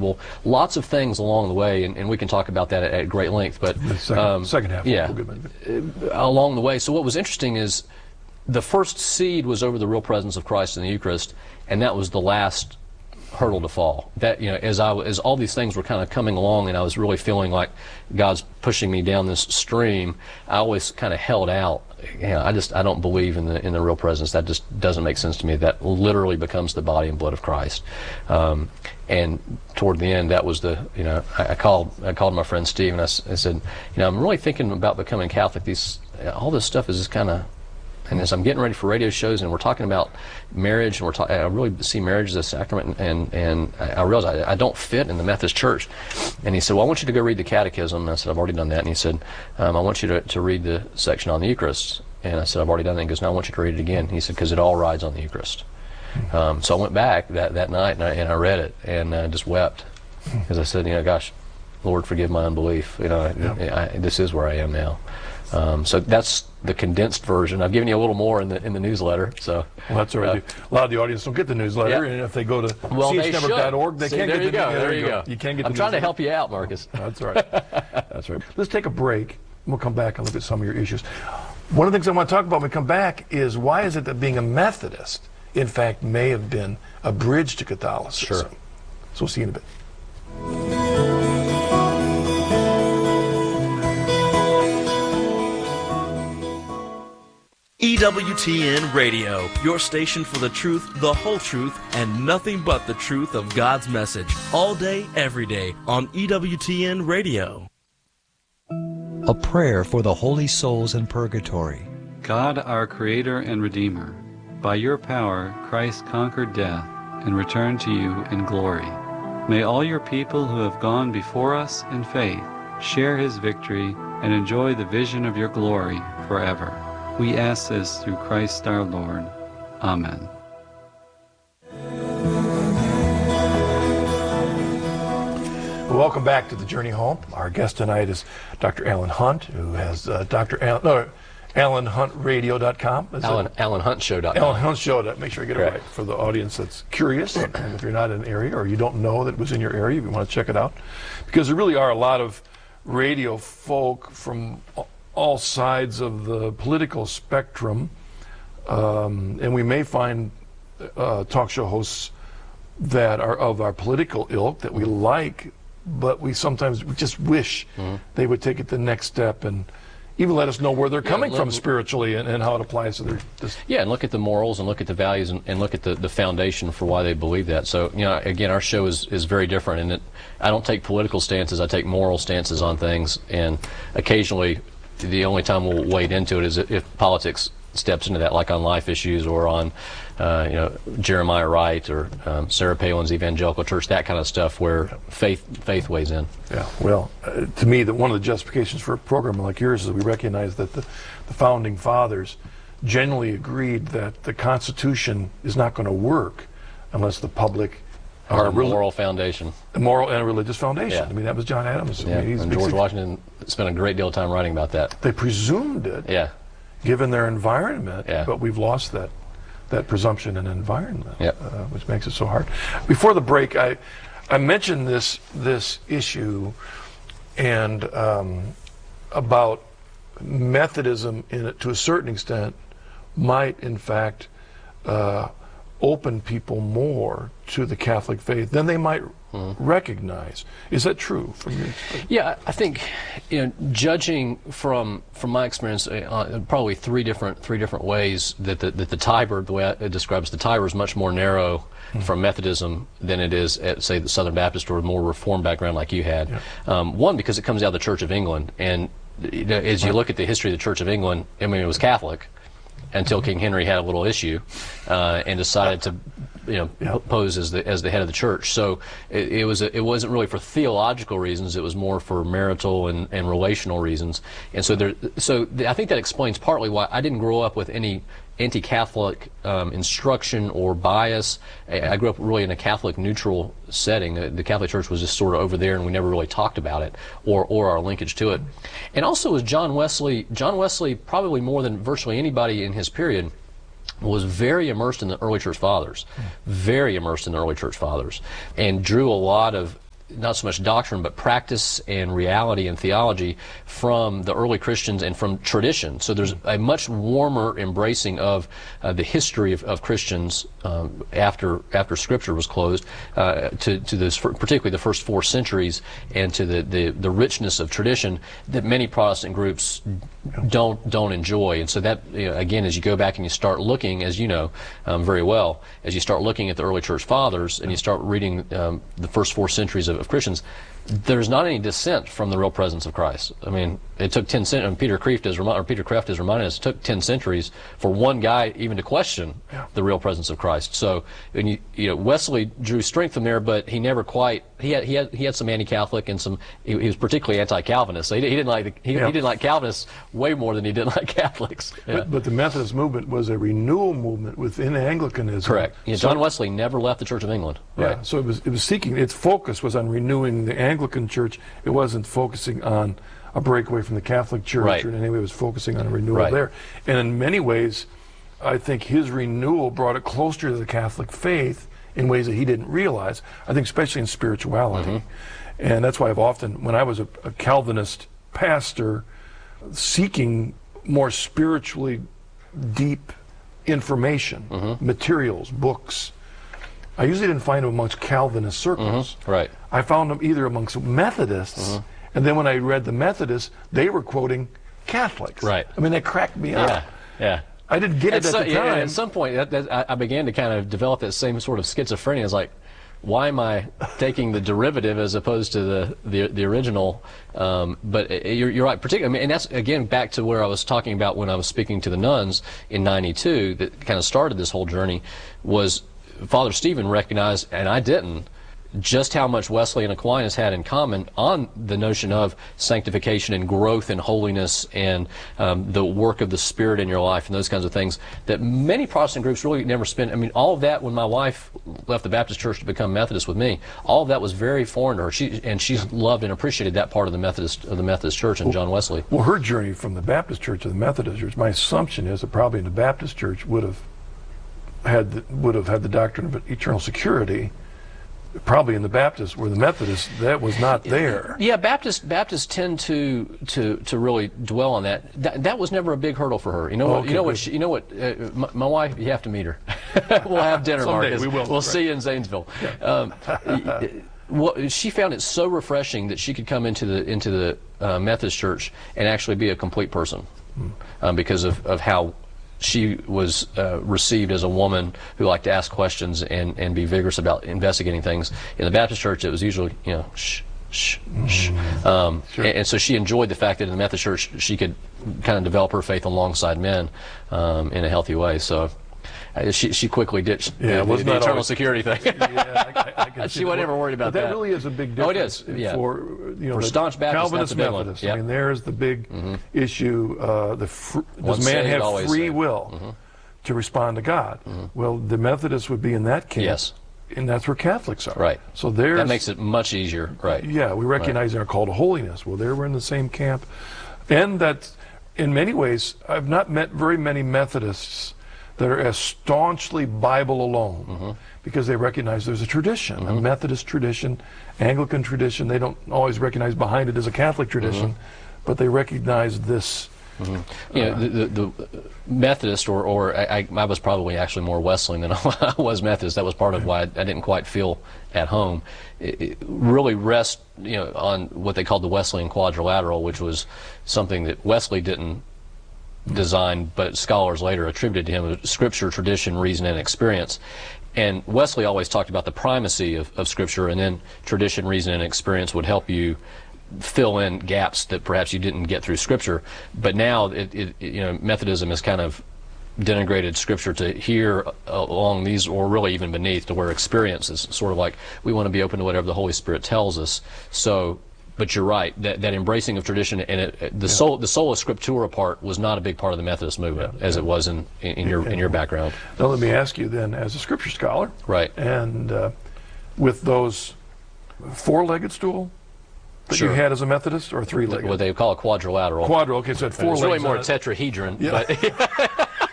uncomfortable. Lots of things along the way, and we can talk about that at great length. But the second half. Yeah, along the way. So what was interesting is the first seed was over the real presence of Christ in the Eucharist, and that was the last hurdle to fall. That, as all these things were kind of coming along, and I was really feeling like God's pushing me down this stream, I always kind of held out. I don't believe in the real presence. That just doesn't make sense to me. That literally becomes the body and blood of Christ. And toward the end, that was I called my friend Steve, and I said, I'm really thinking about becoming Catholic. All this stuff is just kind of. And as I'm getting ready for radio shows, and we're talking about marriage, and I really see marriage as a sacrament, and I realize I don't fit in the Methodist Church. And he said, well, I want you to go read the Catechism. And I said, I've already done that. And he said, I want you to read the section on the Eucharist. And I said, I've already done that. And he goes, now I want you to read it again. And he said, because it all rides on the Eucharist. So I went back that night, and I read it, and I just wept. Because I said, gosh, Lord, forgive my unbelief. This is where I am now. So that's the condensed version. I've given you a little more in the newsletter. So that's all right. A lot of the audience don't get the newsletter, and if they go to chnetwork.org, they can't get the newsletter. There you go. You can't get. I'm trying to help you out, Marcus. That's right. That's right. Let's take a break. We'll come back and look at some of your issues. One of the things I want to talk about when we come back is why is it that being a Methodist, in fact, may have been a bridge to Catholicism. Sure. So we'll see you in a bit. EWTN Radio, your station for the truth, the whole truth, and nothing but the truth of God's message. All day, every day, on EWTN Radio. A prayer for the holy souls in purgatory. God, our Creator and Redeemer, by your power, Christ conquered death and returned to you in glory. May all your people who have gone before us in faith share his victory and enjoy the vision of your glory forever. We ask this through Christ our Lord. Amen. Welcome back to the Journey Home. Our guest tonight is Dr. Alan Hunt, who has AlanHuntRadio.com. AlanHuntShow.com. AlanHuntShow. Make sure I get it right for the audience that's curious. And if you're not in an area or you don't know that it was in your area, if you want to check it out. Because there really are a lot of radio folk from all sides of the political spectrum, and we may find talk show hosts that are of our political ilk that we like, but we just wish they would take it the next step and even let us know where they're coming from spiritually and how it applies to their... and look at the morals and look at the values and look at the foundation for why they believe that. So, again, our show is very different in that I don't take political stances, I take moral stances on things, and occasionally the only time we'll wade into it is if politics steps into that, like on life issues or on, Jeremiah Wright or Sarah Palin's Evangelical Church, that kind of stuff where faith weighs in. Yeah, well, to me, one of the justifications for a program like yours is we recognize that the Founding Fathers generally agreed that the Constitution is not going to work unless the public are a moral foundation. A moral and a religious foundation. Yeah. I mean, that was John Adams. Yeah. And George Washington spent a great deal of time writing about that. They presumed it, given their environment, but we've lost that presumption and environment, which makes it so hard. Before the break, I mentioned this issue and about Methodism in it to a certain extent might, in fact, open people more to the Catholic faith than they might recognize. Is that true from your experience? Yeah, I think, judging from my experience, probably three different ways that the Tiber, the way it describes the Tiber, is much more narrow from Methodism than it is at, say, the Southern Baptist or a more Reformed background like you had. One, because it comes out of the Church of England, and as you look at the history of the Church of England, I mean, it was Catholic until King Henry had a little issue and decided to pose as the head of the church. So it wasn't really for theological reasons, it was more for marital and relational reasons. And so I think that explains partly why I didn't grow up with any anti-Catholic instruction or bias. I grew up really in a Catholic neutral setting. The Catholic Church was just sort of over there, and we never really talked about it or our linkage to it. And also as John Wesley, probably more than virtually anybody in his period, was very immersed in the early church fathers, and drew a lot of not so much doctrine, but practice and reality and theology from the early Christians and from tradition. So there's a much warmer embracing of the history of Christians after Scripture was closed, to this, particularly the first 4 centuries, and to the richness of tradition that many Protestant groups don't enjoy. And so that, again, as you go back and you start looking, as you know very well, as you start looking at the early church fathers and you start reading the first 4 centuries of Christians, there's not any dissent from the real presence of Christ. I mean, it took 10 centuries, and Peter Kreeft is reminding us, it took 10 centuries for one guy even to question the real presence of Christ. So, and Wesley drew strength from there, but he never quite. He had some anti-Catholic and some. He was particularly anti-Calvinist. So he didn't like Calvinists way more than he did like Catholics. Yeah. But the Methodist movement was a renewal movement within Anglicanism. Correct. Yeah, John Wesley never left the Church of England. Right. Yeah. So it was seeking. Its focus was on renewing the Anglican Church. It wasn't focusing on a breakaway from the Catholic Church, right. or in any way. It was focusing on a renewal there. And in many ways, I think his renewal brought it closer to the Catholic faith in ways that he didn't realize. I think especially in spirituality. And that's why I've often, when I was a Calvinist pastor, seeking more spiritually deep information, materials, books, I usually didn't find them amongst Calvinist circles. Right. I found them either amongst Methodists, and then when I read the Methodists, they were quoting Catholics. Right. I mean, that cracked me up. Yeah. I didn't get it at the time. At some point, I began to kind of develop that same sort of schizophrenia. It's like, why am I taking the derivative as opposed to the original? But you're right, particularly, and that's again back to where I was talking about when I was speaking to the nuns in '92 that kind of started this whole journey. Was Father Stephen recognized, and I didn't, just how much Wesley and Aquinas had in common on the notion of sanctification and growth and holiness and the work of the Spirit in your life and those kinds of things that many Protestant groups really never spent. I mean, all of that, when my wife left the Baptist church to become Methodist with me, all of that was very foreign to her. She's loved and appreciated that part of the Methodist church and John Wesley. Well, her journey from the Baptist church to the Methodist church, my assumption is that probably in the Baptist church would have had the doctrine of eternal security. Probably in the Baptist, where the Methodists, that was not there. Yeah, Baptists tend to really dwell on that. That was never a big hurdle for her. My wife, you have to meet her. We'll have dinner, Someday, Marcus. we will. We'll see you in Zanesville. Yeah. She found it so refreshing that she could come into the Methodist church and actually be a complete person because of how she was received as a woman who liked to ask questions and be vigorous about investigating things. In the Baptist church, it was usually, shh. Sure. And so she enjoyed the fact that in the Methodist church she could kind of develop her faith alongside men in a healthy way. So she quickly ditched the eternal security thing. I can she wasn't ever worried about that. That really is a big difference. Oh, it is. Yeah. For staunch Baptists, Calvinist, Methodist. Yep. I mean, there's the big issue. Does man have free will to respond to God? Well, the Methodists would be in that camp. Yes. And that's where Catholics are. Right. So that makes it much easier. Right. Yeah, we recognize our call to holiness. Well, we're in the same camp. And that, in many ways, I've not met very many Methodists that are as staunchly Bible alone, because they recognize there's a tradition, a Methodist tradition, Anglican tradition. They don't always recognize behind it as a Catholic tradition, but they recognize this. The Methodist, or I was probably actually more Wesleyan than I was Methodist. That was part of why I didn't quite feel at home. It really rests, on what they called the Wesleyan quadrilateral, which was something that Wesley didn't design, but scholars later attributed to him: Scripture, tradition, reason, and experience. And Wesley always talked about the primacy of Scripture, and then tradition, reason, and experience would help you fill in gaps that perhaps you didn't get through Scripture. But now, Methodism has kind of denigrated Scripture to here along these, or really even beneath, to where experience is sort of like we want to be open to whatever the Holy Spirit tells us. So. But you're right, that embracing of tradition and the sola scriptura part was not a big part of the Methodist movement as it was in your background. Now let me ask you then, as a Scripture scholar, right, and with those four-legged stool that you had as a Methodist, or three-legged? What they call a quadrilateral. Okay, so it had four legs. It's really more a tetrahedron. Yeah. But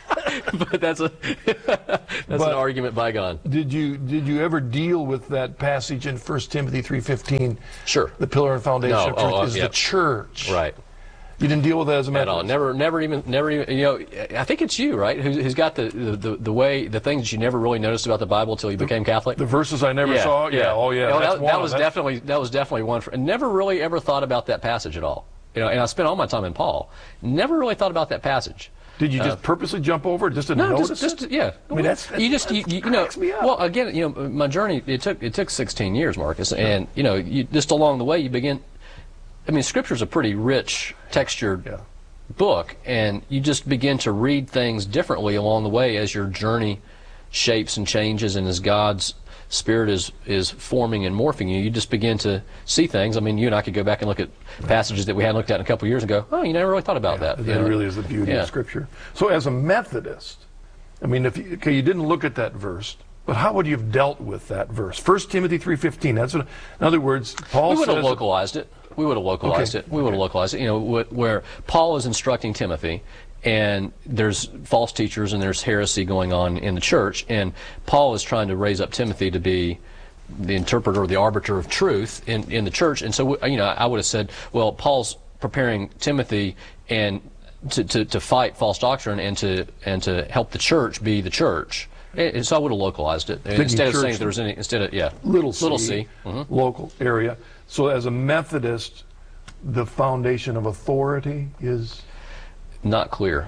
but that's an argument bygone. Did you ever deal with that passage in 1 Timothy 3:15? Sure. The pillar and foundation of truth is yeah. the church. Right. You didn't deal with that as a At all. Methodist? Never even. You know, I think it's you, right? Who's got the way, the things that you never really noticed about the Bible until you became Catholic. The verses I never saw. Yeah. Oh yeah. That was definitely one. Never really ever thought about that passage at all. You know, and I spent all my time in Paul. Never really thought about that passage. Did you just purposely jump over it just to notice it? Yeah. I mean, you know. Me up. Well, again, you know, my journey it took 16 years, Marcus, and you know, just along the way you begin. I mean, Scripture's a pretty rich, textured book, and you just begin to read things differently along the way as your journey shapes and changes, and as God's Spirit is forming and morphing you. You just begin to see things. I mean, you and I could go back and look at passages that we hadn't looked at in a couple of years and go, oh, you never really thought about that. That really is the beauty of Scripture. So as a Methodist, I mean, if you didn't look at that verse, but how would you have dealt with that verse? 1 Timothy 3:15. That's what, in other words, Paul says. We would have localized it. We would have localized it. We would have localized it. You know, where Paul is instructing Timothy, and there's false teachers and there's heresy going on in the church, and Paul is trying to raise up Timothy to be the interpreter or the arbiter of truth in the church. And so, you know, I would have said, well, Paul's preparing Timothy and to fight false doctrine and to help the church be the church. And so I would have localized it instead of saying there was any. Little C, local area. So as a Methodist, the foundation of authority is not clear.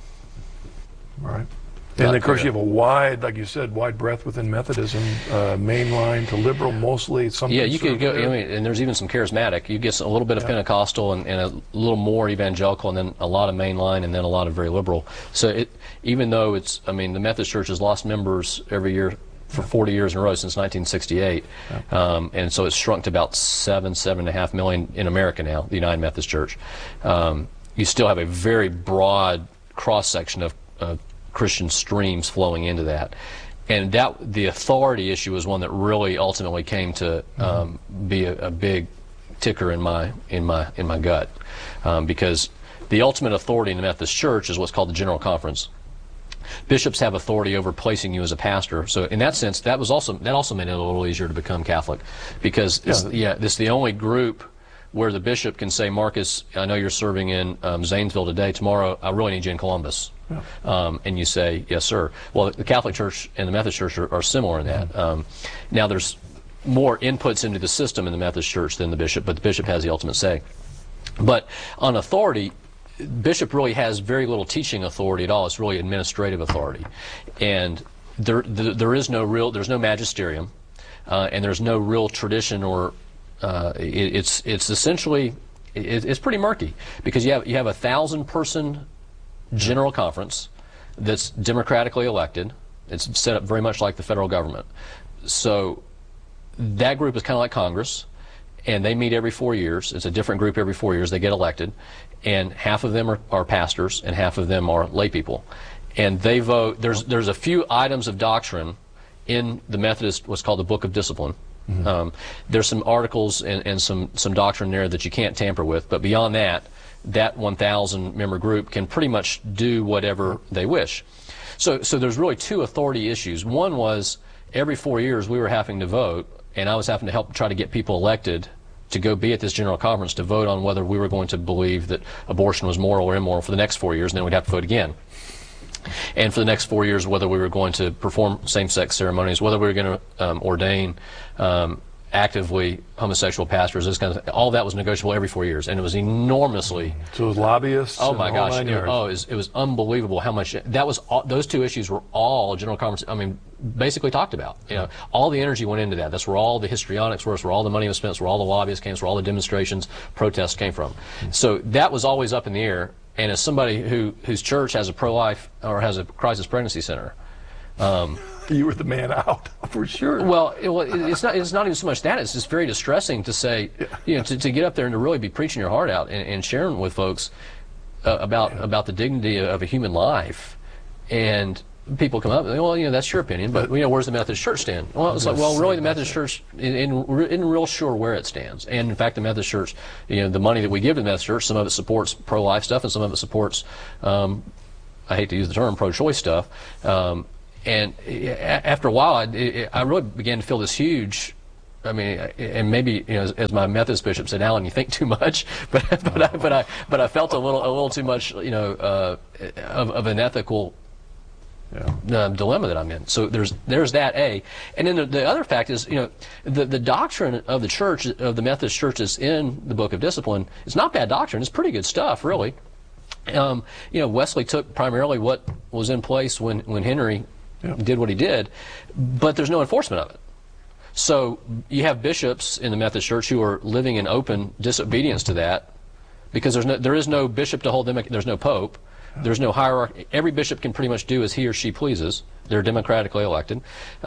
All right. And of course you have a wide, like you said, wide breadth within Methodism, mainline to liberal, mostly. Some you could go. I mean, and there's even some charismatic. You get a little bit of Pentecostal and a little more evangelical, and then a lot of mainline, and then a lot of very liberal. So even though it's, I mean, the Methodist Church has lost members every year for 40 years in a row since 1968, and so it's shrunk to about 7.5 million in America now, the United Methodist Church. You still have a very broad cross-section of Christian streams flowing into that, and the authority issue is one that really ultimately came to be a big ticker in my gut, because the ultimate authority in the Methodist Church is what's called the General Conference. Bishops have authority over placing you as a pastor. So in that sense, that also made it a little easier to become Catholic, because this is the only group where the bishop can say, Marcus, I know you're serving in Zanesville today. Tomorrow, I really need you in Columbus. And you say, yes, sir. Well, the Catholic Church and the Methodist Church are similar in that. Now, there's more inputs into the system in the Methodist Church than the bishop, but the bishop has the ultimate say. But on authority, bishop really has very little teaching authority at all. It's really administrative authority, and there's no magisterium, and there's no real tradition, or it's essentially it's pretty murky, because you have 1,000-person general conference that's democratically elected. It's set up very much like the federal government. So that group is kind of like Congress, and they meet every 4 years. It's a different group every 4 years. They get elected, and half of them are pastors and half of them are lay people, and they vote. There's a few items of doctrine in the Methodist, what's called the Book of Discipline. There's some articles and some doctrine there that you can't tamper with, but beyond that 1,000 member group can pretty much do whatever they wish. So there's really two authority issues. One was every 4 years we were having to vote, and I was having to help try to get people elected to go be at this general conference to vote on whether we were going to believe that abortion was moral or immoral for the next 4 years, and then we'd have to vote again. And for the next 4 years, whether we were going to perform same-sex ceremonies, whether we were going to ordain actively homosexual pastors, this kind of thing. All that was negotiable every 4 years, and it was enormously. So it was lobbyists. Oh my gosh! It was unbelievable how much that was. Those two issues were all general conference. I mean, basically talked about. You know, all the energy went into that. That's where all the histrionics were. That's where all the money was spent. That's where all the lobbyists came. That's where all the demonstrations, protests came from. So that was always up in the air. And as somebody whose church has a pro-life or has a crisis pregnancy center. You were the man out, for sure. Well, it's not even so much that. It's just very distressing to say, to get up there and to really be preaching your heart out and sharing with folks about the dignity of a human life. And people come up and say, well, that's your opinion, but where's the Methodist Church stand? Well, it's like, well, really the Methodist Church isn't real sure where it stands. And in fact, the Methodist Church, the money that we give to the Methodist Church, some of it supports pro-life stuff and some of it supports I hate to use the term, pro-choice stuff. And after a while, I really began to feel this huge. I mean, and maybe, you know, as my Methodist bishop said, Alan, you think too much, but I felt a little too much, you know, of an ethical dilemma that I'm in. So there's that and then the other fact is, you know, the doctrine of the church, of the Methodist churches in the Book of Discipline, it's not bad doctrine. It's pretty good stuff, really. You know, Wesley took primarily what was in place when Henry did what he did, but there's no enforcement of it. So you have bishops in the Methodist Church who are living in open disobedience to that, because there is no bishop to hold them. There's no pope. There's no hierarchy. Every bishop can pretty much do as he or she pleases. They're democratically elected.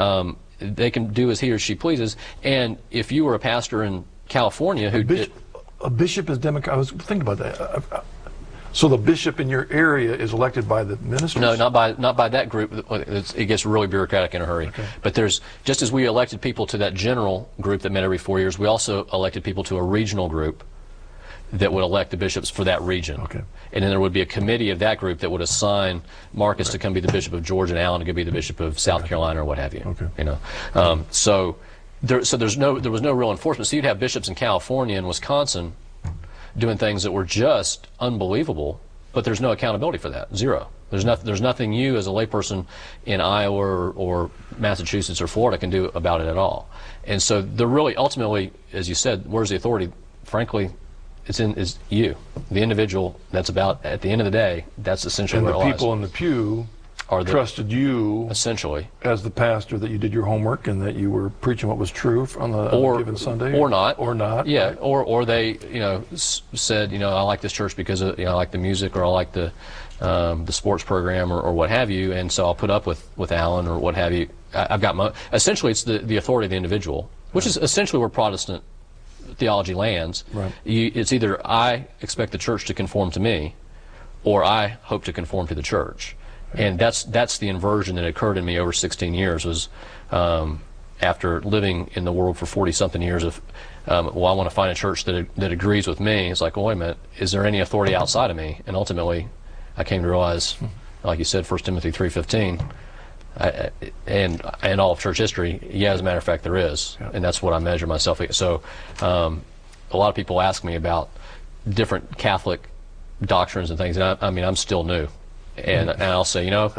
They can do as he or she pleases. And if you were a pastor in California who a bishop is democratic. I was thinking about that. So the bishop in your area is elected by the ministers? No, not by that group. It gets really bureaucratic in a hurry. Okay. But there's, just as we elected people to that general group that met every 4 years, we also elected people to a regional group that would elect the bishops for that region. Okay. And then there would be a committee of that group that would assign Marcus to come be the bishop of Georgia and Allen to be the bishop of South Carolina or what have you. Okay. You know, so there was no real enforcement. So you'd have bishops in California and Wisconsin doing things that were just unbelievable, but there's no accountability for that. Zero. There's nothing you as a layperson in Iowa or Massachusetts or Florida can do about it at all. And so they're really, ultimately, as you said, where's the authority? Frankly, is you, the individual. That's about, at the end of the day, that's essentially where it lies. And the people in the pew trusted you essentially as the pastor, that you did your homework and that you were preaching what was true on a given Sunday, or not, yeah, right? or they, you know, said, you know, I like this church because of, you know, I like the music, or I like the sports program, or what have you, and so I'll put up with Alan or what have you. I've got essentially it's the authority of the individual, which is essentially where Protestant theology lands. Right. It's either I expect the church to conform to me, or I hope to conform to the church. And that's the inversion that occurred in me over 16 years, was after living in the world for 40-something years of, well, I want to find a church that agrees with me. It's like, well, wait a minute, is there any authority outside of me? And ultimately, I came to realize, like you said, 1 Timothy 3:15, and all of church history, yeah, as a matter of fact, there is. Yeah. And that's what I measure myself against. So a lot of people ask me about different Catholic doctrines and things, and I mean, I'm still new. And I'll say, you know,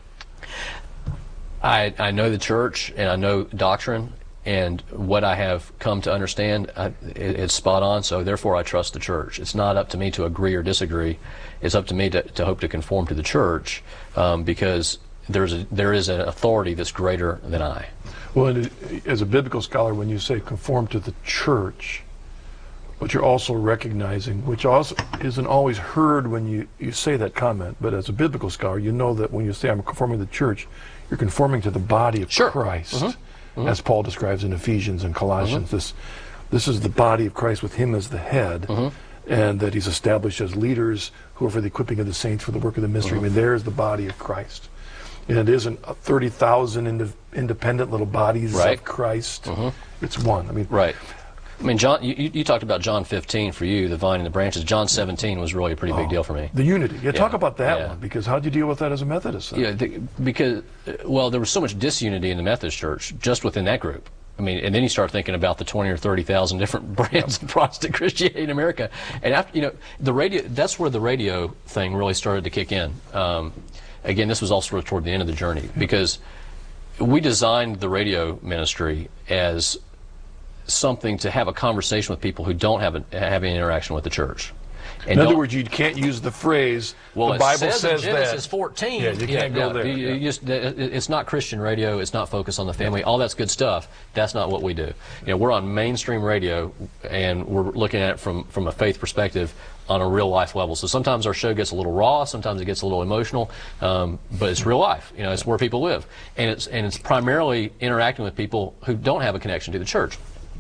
I know the church and I know doctrine, and what I have come to understand, it's spot on, so therefore I trust the church. It's not up to me to agree or disagree. It's up to me to hope to conform to the church, because there is an authority that's greater than I. Well, and as a biblical scholar, when you say conform to the church, but you're also recognizing, which also isn't always heard when you say that comment, but as a biblical scholar, you know that when you say I'm conforming to the church, you're conforming to the body of Christ, as Paul describes in Ephesians and Colossians. This is the body of Christ with him as the head, and that he's established as leaders who are for the equipping of the saints for the work of the ministry. I mean, there's the body of Christ. And it isn't 30,000 independent little bodies of Christ. It's one. I mean, I mean, John, you talked about John 15 for you, the vine and the branches. John 17 was really a pretty big deal for me. The unity. Yeah, talk about that one, because how did you deal with that as a Methodist? Yeah, because, well, there was so much disunity in the Methodist Church just within that group. I mean, and then you start thinking about the 20 or 30,000 different brands of Protestant Christianity in America. And after, you know, the radio, that's where the radio thing really started to kick in. Again, this was also toward the end of the journey, because we designed the radio ministry as something to have a conversation with people who don't have any interaction with the church. And in other words, you can't use the phrase, well, the Bible says in Genesis 14. Yeah, you can't go there. It's not Christian radio. It's not focused on the family. All that's good stuff. That's not what we do. You know, we're on mainstream radio, and we're looking at it from a faith perspective on a real life level. So sometimes our show gets a little raw. Sometimes it gets a little emotional, but it's real life. You know, it's where people live, and it's primarily interacting with people who don't have a connection to the church.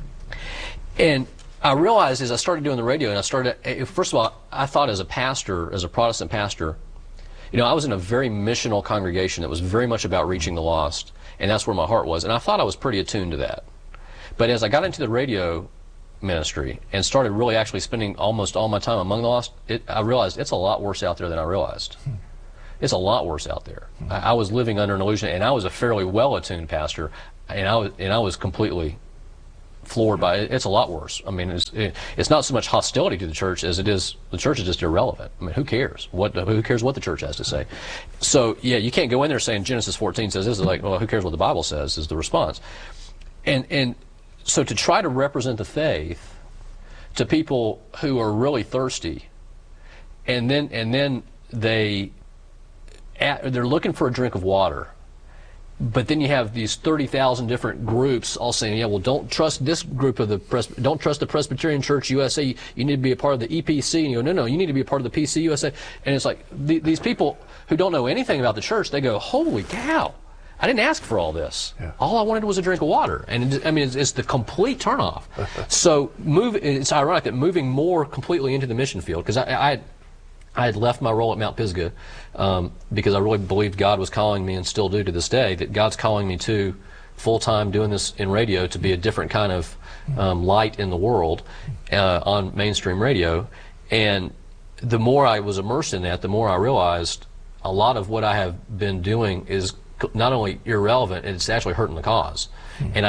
And I realized as I started doing the radio, and I started, first of all, I thought as a pastor, as a Protestant pastor, you know, I was in a very missional congregation that was very much about reaching the lost, and that's where my heart was, and I thought I was pretty attuned to that. But as I got into the radio ministry and started really actually spending almost all my time among the lost, I realized it's a lot worse out there than I realized. It's a lot worse out there. I was living under an illusion, and I was a fairly well-attuned pastor, and I was completely floored by it. It's a lot worse. I mean, it's not so much hostility to the church as it is the church is just irrelevant. I mean, who cares? Who cares what the church has to say? So yeah, you can't go in there saying Genesis 14 says this. Is like, well, who cares what the Bible says? Is the response. And so to try to represent the faith to people who are really thirsty, and then they're looking for a drink of water. But then you have these 30,000 different groups all saying, yeah, well, don't trust this group of don't trust the Presbyterian Church USA. You need to be a part of the EPC. And you go, no, you need to be a part of the PC USA. And it's like these people who don't know anything about the church, they go, holy cow, I didn't ask for all this. Yeah. All I wanted was a drink of water. And it's the complete turnoff. So it's ironic that moving more completely into the mission field, because I had left my role at Mount Pisgah because I really believed God was calling me, and still do to this day, that God's calling me to full-time doing this in radio to be a different kind of light in the world on mainstream radio. And the more I was immersed in that, the more I realized a lot of what I have been doing is not only irrelevant, it's actually hurting the cause. And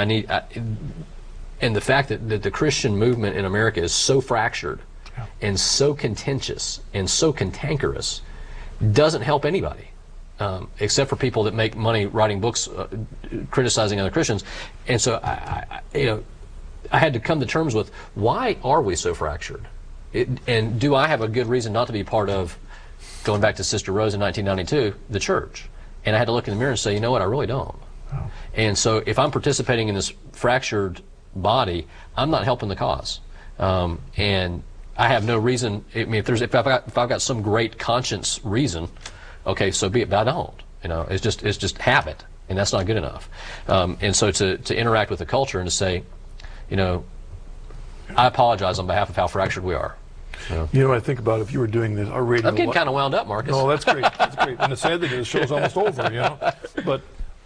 and the fact that the Christian movement in America is so fractured and so contentious and so cantankerous doesn't help anybody, except for people that make money writing books criticizing other Christians. And so I had to come to terms with, why are we so fractured? And do I have a good reason not to be part of, going back to Sister Rose in 1992, the church? And I had to look in the mirror and say, you know what, I really don't. Oh. And so if I'm participating in this fractured body, I'm not helping the cause. And I have no reason. I mean, if I've got some great conscience reason, okay, so be it. But I don't. It's just habit, and that's not good enough. And so to interact with the culture and to say, I apologize on behalf of how fractured we are. I think about if you were doing this, our radio. I'm getting kind of wound up, Marcus. No, that's great. That's great. And the sad thing is, the show's almost over. But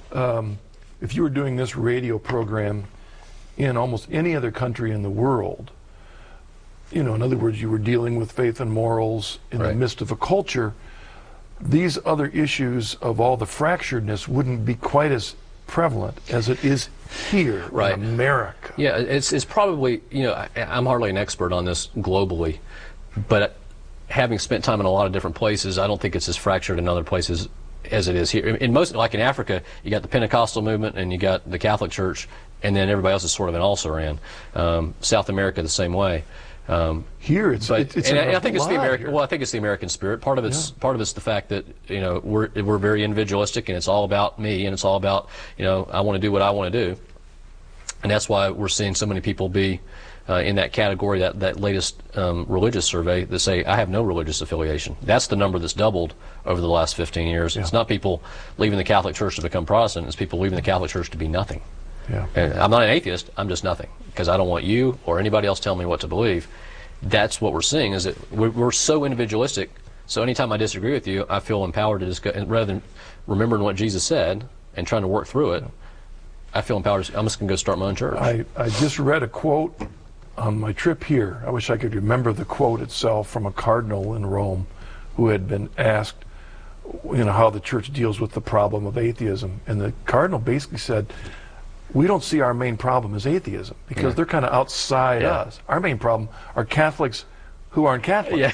if you were doing this radio program in almost any other country in the world, in other words, you were dealing with faith and morals in the midst of a culture, these other issues of all the fracturedness wouldn't be quite as prevalent as it is here in America. Yeah, it's probably, I'm hardly an expert on this globally, but having spent time in a lot of different places, I don't think it's as fractured in other places as it is here. In most, like in Africa, you got the Pentecostal movement and you got the Catholic Church, and then everybody else is sort of an also-ran. South America the same way. Here, it's I think it's the American. Well, I think it's the American spirit. Part of it's the fact that we're very individualistic, and it's all about me, and it's all about I want to do what I want to do, and that's why we're seeing so many people be in that category. That latest religious survey that say I have no religious affiliation. That's the number that's doubled over the last 15 years. Yeah. It's not people leaving the Catholic Church to become Protestant. It's people leaving the Catholic Church to be nothing. Yeah. And I'm not an atheist. I'm just nothing, because I don't want you or anybody else telling me what to believe. That's what we're seeing, is that we're so individualistic. So anytime I disagree with you, I feel empowered to just go, and rather than remembering what Jesus said and trying to work through it, I feel empowered. I'm just going to go start my own church. I just read a quote on my trip here. I wish I could remember the quote itself, from a cardinal in Rome who had been asked, how the church deals with the problem of atheism. And the cardinal basically said, we don't see our main problem as atheism, because they're kind of outside us. Our main problem are Catholics who aren't Catholics.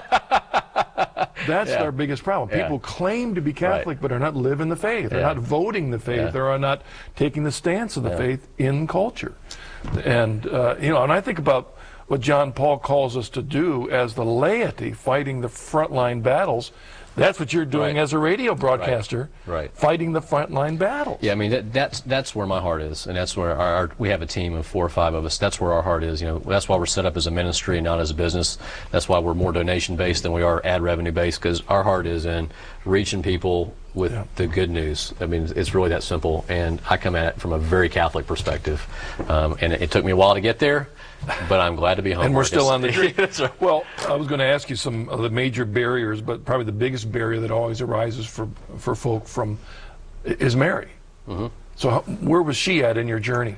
That's our biggest problem. People claim to be Catholic but are not living the faith. They're not voting the faith. They are not taking the stance of the faith in culture. And and I think about what John Paul calls us to do as the laity, fighting the frontline battles. That's what you're doing as a radio broadcaster, fighting the frontline battles. Yeah, I mean, that's where my heart is, and that's where we have a team of 4 or 5 of us. That's where our heart is. That's why we're set up as a ministry and not as a business. That's why we're more donation-based than we are ad revenue-based, because our heart is in reaching people with the good news. I mean, it's really that simple, and I come at it from a very Catholic perspective. And it took me a while to get there, but I'm glad to be home. And we're still on the journey. Well, I was going to ask you some of the major barriers, but probably the biggest barrier that always arises for folk is Mary. Mm-hmm. So where was she at in your journey?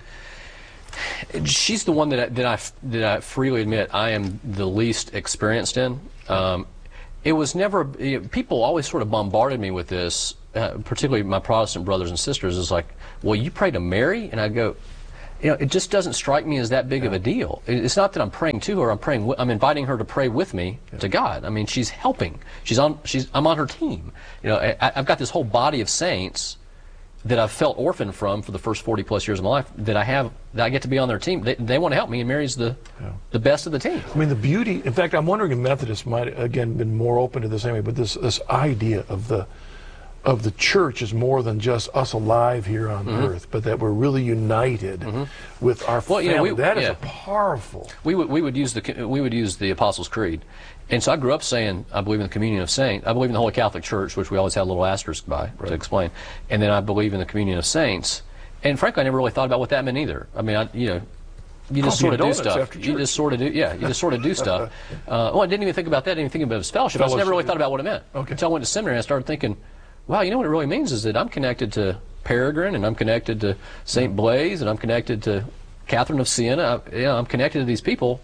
She's the one that I freely admit I am the least experienced in. it was never, people always sort of bombarded me with this, particularly my Protestant brothers and sisters, is like, well, you pray to Mary? And I go, it just doesn't strike me as that big of a deal. It's not that I'm praying to her, I'm inviting her to pray with me to God. I mean, she's helping. I'm on her team. I've got this whole body of saints that I've felt orphaned from for the first 40 plus years of my life, that I get to be on their team. They want to help me, and Mary's the best of the team. I mean, the beauty, in fact, I'm wondering if Methodists might, again, been more open to this anyway, but this idea of the church is more than just us alive here on earth, but that we're really united with our family. That is a powerful. We would use the Apostles' Creed, and so I grew up saying I believe in the communion of saints. I believe in the Holy Catholic Church, which we always had a little asterisk by to explain, and then I believe in the communion of saints. And frankly, I never really thought about what that meant either. I mean, you just sort of do stuff. You just sort of do stuff. I didn't even think about that. I didn't even think about his fellowship. I just never really thought about what it meant until I went to seminary. And I started thinking, wow, you know what it really means is that I'm connected to Peregrine, and I'm connected to St. Blaise, and I'm connected to Catherine of Siena. I'm connected to these people,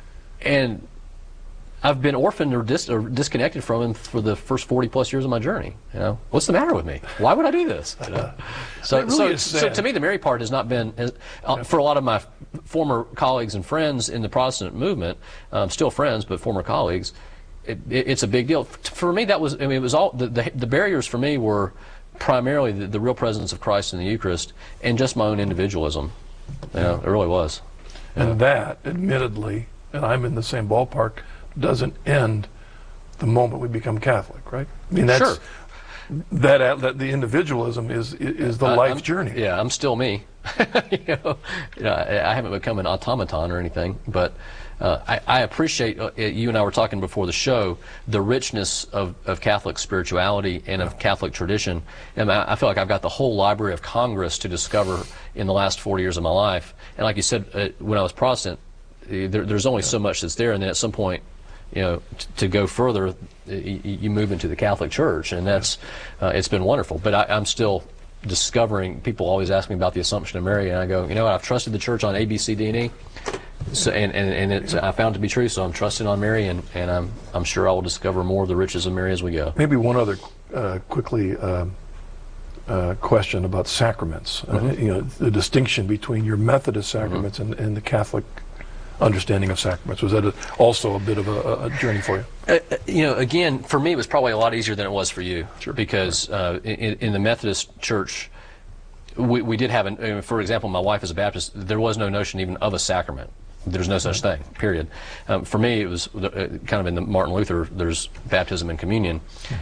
and I've been orphaned or disconnected from them for the first 40 plus years of my journey. What's the matter with me? Why would I do this? So to me, the Mary part has not been, for a lot of my former colleagues and friends in the Protestant movement, still friends, but former colleagues, it's a big deal. For me, it was all, the barriers for me were primarily the real presence of Christ in the Eucharist and just my own individualism. It really was. And that, admittedly, and I'm in the same ballpark, doesn't end the moment we become Catholic, right? I mean, that's, that the individualism is the life journey. Yeah, I'm still me. I haven't become an automaton or anything, but I appreciate, you and I were talking before the show, the richness of Catholic spirituality and of Catholic tradition. And I feel like I've got the whole Library of Congress to discover in the last 40 years of my life. And like you said, when I was Protestant, there's only so much that's there, and then at some point, to go further, you move into the Catholic Church, and that's it's been wonderful. But I'm still discovering. People always ask me about the Assumption of Mary, and I go, I've trusted the Church on A, B, C, D, and E, so and it's I found it to be true. So I'm trusting on Mary, and I'm sure I will discover more of the riches of Mary as we go. Maybe one other quickly question about sacraments. The distinction between your Methodist sacraments and the Catholic understanding of sacraments. Was that also a bit of a journey for you? Again, for me, it was probably a lot easier than it was for you, because in the Methodist Church, we did have, for example, my wife is a Baptist. There was no notion even of a sacrament. There's no such thing, period. For me, it was kind of in the Martin Luther, there's baptism and communion.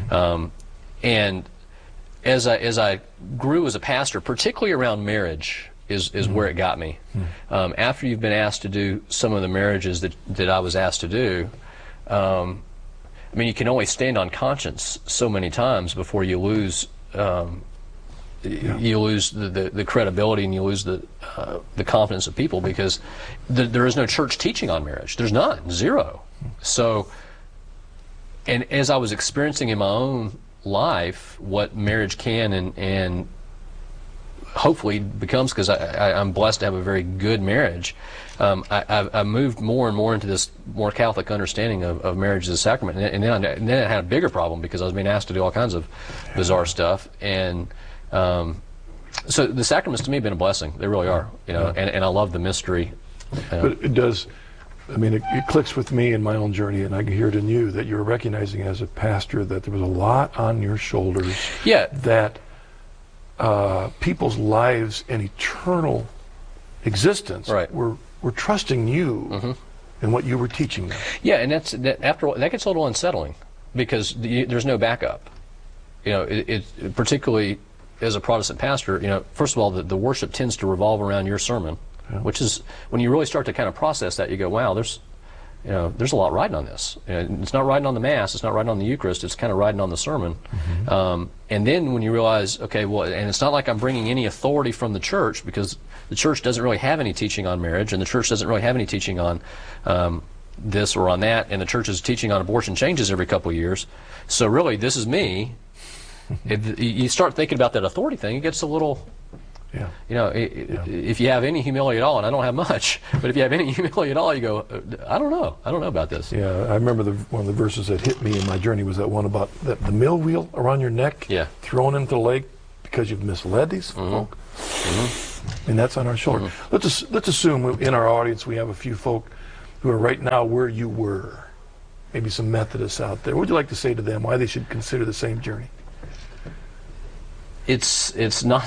And as I grew as a pastor, particularly around marriage, is where it got me. After you've been asked to do some of the marriages that I was asked to do, you can only stand on conscience so many times before you lose you lose the credibility, and you lose the confidence of people, because there is no church teaching on marriage. There's none, zero. So, and as I was experiencing in my own life what marriage can and hopefully becomes, because I'm blessed to have a very good marriage, I moved more and more into this more Catholic understanding of marriage as a sacrament, and then I had a bigger problem, because I was being asked to do all kinds of bizarre stuff, and so the sacraments to me have been a blessing. They really are, and I love the mystery. But it does, it clicks with me in my own journey, and I can hear it in you, that you're recognizing as a pastor that there was a lot on your shoulders. Yeah. That people's lives and eternal existence were trusting you and what you were teaching them. Yeah, and after all, that gets a little unsettling, because there's no backup. It particularly as a Protestant pastor, first of all, the worship tends to revolve around your sermon, which is, when you really start to kind of process that, you go, wow, there's a lot riding on this. It's not riding on the Mass, it's not riding on the Eucharist, it's kind of riding on the sermon. And then when you realize, okay, well, and it's not like I'm bringing any authority from the Church, because the Church doesn't really have any teaching on marriage, and the Church doesn't really have any teaching on this or on that, and the Church's teaching on abortion changes every couple of years. So really, this is me. If you start thinking about that authority thing, it gets a little Yeah. You know, if you have any humility at all, and I don't have much, but if you have any humility at all, you go, I don't know about this. Yeah, I remember one of the verses that hit me in my journey was that one about the mill wheel around your neck, thrown into the lake because you've misled these folk. And that's on our shoulder. Let's assume in our audience we have a few folk who are right now where you were. Maybe some Methodists out there. What would you like to say to them? Why they should consider the same journey? It's not.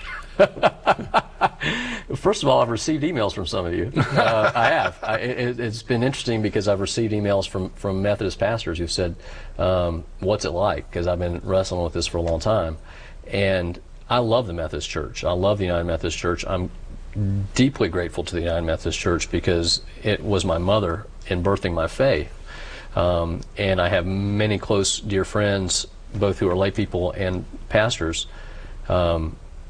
First of all, I've received emails from some of you. I have. It's been interesting because I've received emails from Methodist pastors who've said, "What's it like?" Because I've been wrestling with this for a long time, and I love the Methodist Church. I love the United Methodist Church. I'm deeply grateful to the United Methodist Church because it was my mother in birthing my faith. And I have many close, dear friends, both who are lay people and pastors. But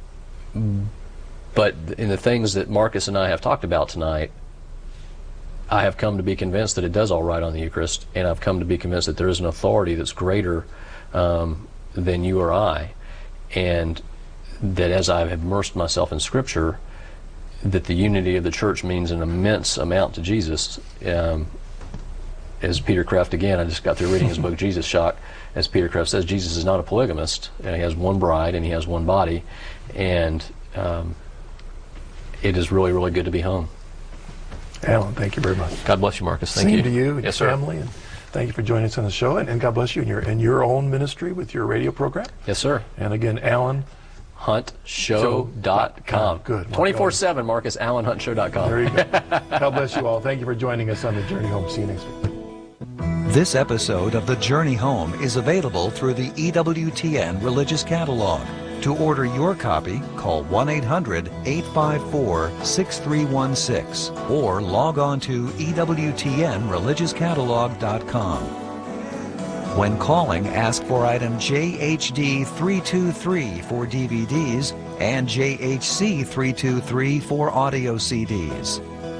in the things that Marcus and I have talked about tonight, I have come to be convinced that it does all right on the Eucharist, and I've come to be convinced that there is an authority that's greater than you or I, and that as I have immersed myself in Scripture, that the unity of the church means an immense amount to Jesus. As Peter Kreeft, again, I just got through reading his book, Jesus Shock. As Peter Kreeft says, Jesus is not a polygamist, and he has one bride and he has one body, and it is really, really good to be home. Alan, thank you very much. God bless you, Marcus. Thank Same you. to you and yes, your sir. family, and thank you for joining us on the show, and God bless you in your own ministry with your radio program. Yes, sir. And again, Alan HuntShow.com. Good. 24/7, Marcus, AlanHuntShow.com. There you go. God bless you all. Thank you for joining us on the Journey Home. See you next week. This episode of The Journey Home is available through the EWTN Religious Catalog. To order your copy, call 1-800-854-6316 or log on to EWTNReligiousCatalog.com. When calling, ask for item JHD323 for DVDs and JHC323 for audio CDs.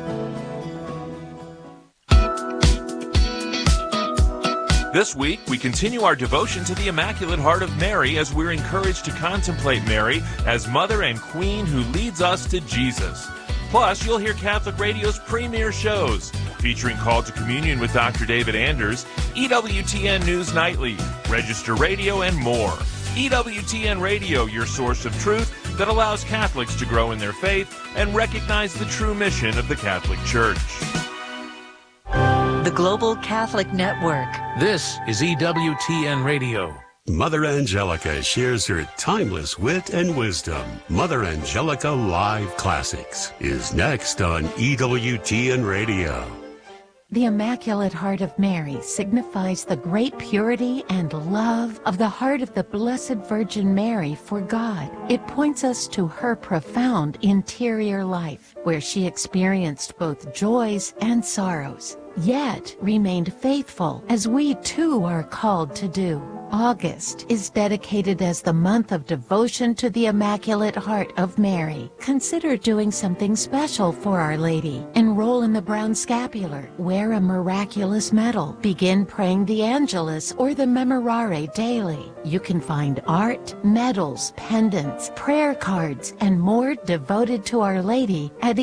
This week, we continue our devotion to the Immaculate Heart of Mary as we're encouraged to contemplate Mary as Mother and Queen who leads us to Jesus. Plus, you'll hear Catholic Radio's premier shows, featuring Call to Communion with Dr. David Anders, EWTN News Nightly, Register Radio, and more. EWTN Radio, your source of truth that allows Catholics to grow in their faith and recognize the true mission of the Catholic Church. The Global Catholic Network. This is EWTN Radio. Mother Angelica shares her timeless wit and wisdom. Mother Angelica Live Classics is next on EWTN Radio. The Immaculate Heart of Mary signifies the great purity and love of the heart of the Blessed Virgin Mary for God. It points us to her profound interior life, where she experienced both joys and sorrows, yet remained faithful, as we too are called to do. August is dedicated as the month of devotion to the Immaculate Heart of Mary. Consider doing something special for Our Lady. Enroll in the Brown Scapular, wear a miraculous medal, begin praying the Angelus or the Memorare daily. You can find art, medals, pendants, prayer cards, and more devoted to Our Lady at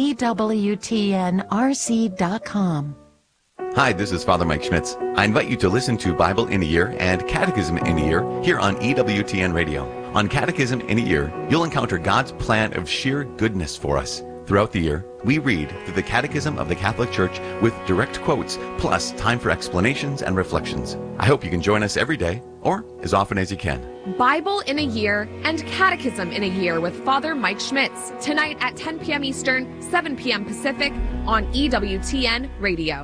EWTNRC.com. Hi, this is Father Mike Schmitz. I invite you to listen to Bible in a Year and Catechism in a Year here on EWTN Radio. On Catechism in a Year, you'll encounter God's plan of sheer goodness for us. Throughout the year, we read through the Catechism of the Catholic Church with direct quotes, plus time for explanations and reflections. I hope you can join us every day, or as often as you can. Bible in a Year and Catechism in a Year with Father Mike Schmitz, tonight at 10 p.m. Eastern, 7 p.m. Pacific on EWTN Radio.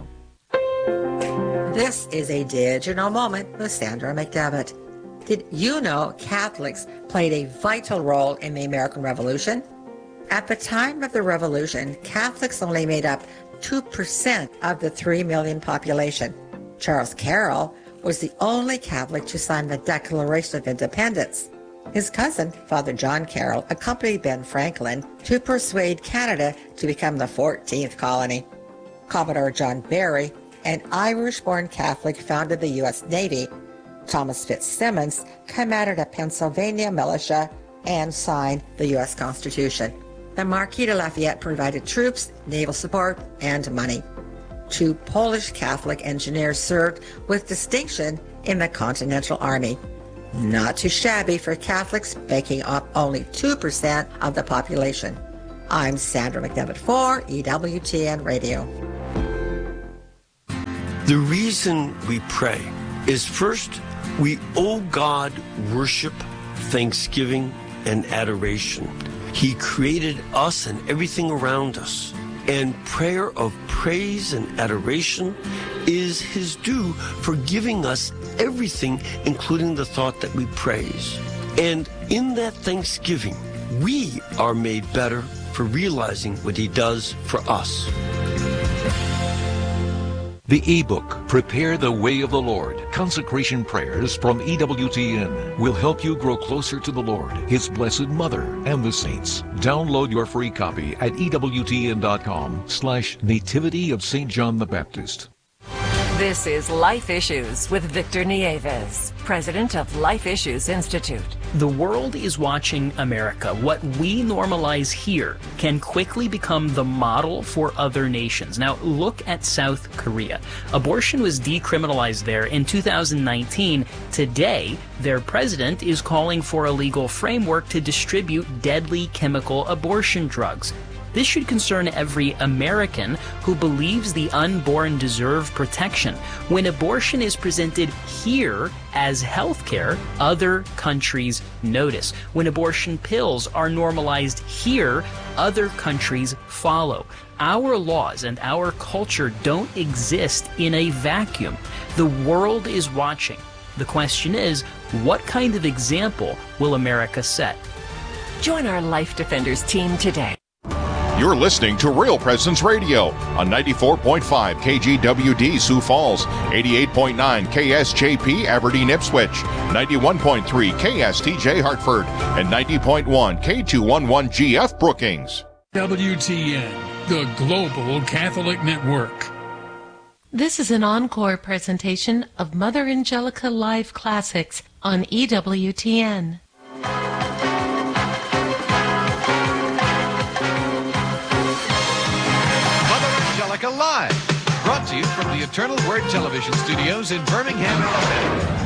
This is a digital moment with Sandra McDevitt. Did you know Catholics played a vital role in the American Revolution? At the time of the Revolution, Catholics only made up 2% of the 3 million population. Charles Carroll was the only Catholic to sign the Declaration of Independence. His cousin, Father John Carroll, accompanied Ben Franklin to persuade Canada to become the 14th colony. Commodore John Barry, an Irish-born Catholic, founded the U.S. Navy. Thomas Fitzsimmons commanded a Pennsylvania militia, and signed the U.S. Constitution. The Marquis de Lafayette provided troops, naval support, and money. 2 Polish Catholic engineers served with distinction in the Continental Army. Not too shabby for Catholics, making up only 2% of the population. I'm Sandra McDevitt for EWTN Radio. The reason we pray is first, we owe God worship, thanksgiving, and adoration. He created us and everything around us. And prayer of praise and adoration is His due for giving us everything, including the thought that we praise. And in that thanksgiving, we are made better for realizing what He does for us. The ebook, Prepare the Way of the Lord, Consecration Prayers from EWTN, will help you grow closer to the Lord, His Blessed Mother, and the saints. Download your free copy at EWTN.com/Nativity of St. John the Baptist. This is Life Issues with Victor Nieves, president of Life Issues Institute. The world is watching America. What we normalize here can quickly become the model for other nations. Now, look at South Korea. Abortion was decriminalized there in 2019. Today, their president is calling for a legal framework to distribute deadly chemical abortion drugs. This should concern every American who believes the unborn deserve protection. When abortion is presented here as health care, other countries notice. When abortion pills are normalized here, other countries follow. Our laws and our culture don't exist in a vacuum. The world is watching. The question is, what kind of example will America set? Join our Life Defenders team today. You're listening to Real Presence Radio on 94.5 KGWD Sioux Falls, 88.9 KSJP Aberdeen Ipswich, 91.3 KSTJ Hartford, and 90.1 K211GF Brookings. WTN, the Global Catholic Network. This is an encore presentation of Mother Angelica Live Classics on EWTN. Live, brought to you from the Eternal Word Television Studios in Birmingham, Alabama.